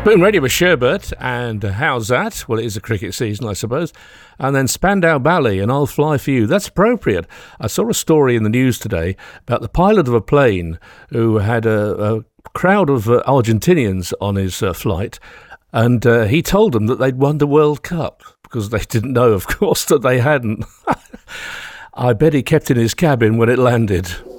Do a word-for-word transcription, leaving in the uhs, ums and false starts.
Boom Radio with Sherbert, and uh, how's that? Well, it is a cricket season, I suppose. And then Spandau Ballet, and I'll Fly For You. That's appropriate. I saw a story in the news today about the pilot of a plane who had a, a crowd of uh, Argentinians on his uh, flight, and uh, he told them that they'd won the World Cup, because they didn't know, of course, that they hadn't. I bet he kept in his cabin when it landed.